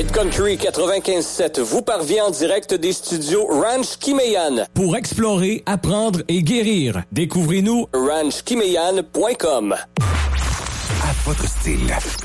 Hit Country 95.7 vous parvient en direct des studios Ranch Kimeyan. Pour explorer, apprendre et guérir, découvrez-nous ranchkimeyan.com. À votre style.